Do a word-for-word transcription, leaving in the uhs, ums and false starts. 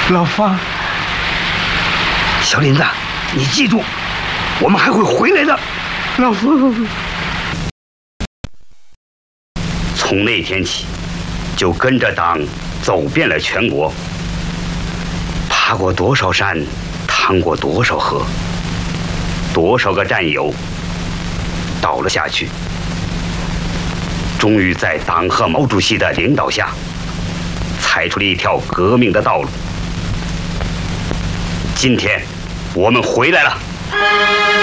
老方， 小林子，你记住，我们还会回来的。 老方。 从那天起，就跟着党走遍了全国，爬过多少山，趟过多少河，多少个战友倒了下去，终于在党和毛主席的领导下，踩出了一条革命的道路。今天，我们回来了。